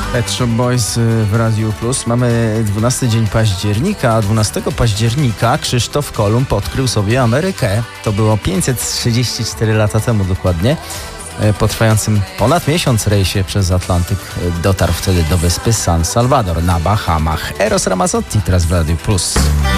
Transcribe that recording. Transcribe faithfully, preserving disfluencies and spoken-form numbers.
Pet Shop Boys w Radiu Plus. Mamy dwunasty dzień października, a dwunastego października Krzysztof Kolumb odkrył sobie Amerykę. To było pięćset trzydzieści cztery lata temu dokładnie. Po trwającym ponad miesiąc rejsie przez Atlantyk dotarł wtedy do wyspy San Salvador na Bahamach. Eros Ramazzotti teraz w Radiu Plus.